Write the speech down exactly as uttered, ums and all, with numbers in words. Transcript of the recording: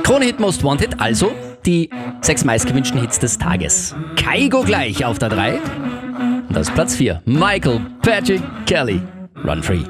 Krone-Hit Most Wanted, also die sechs meistgewünschten Hits des Tages. Kaigo gleich auf der drei. Und das ist Platz vier. Michael Patrick Kelly, Run Free.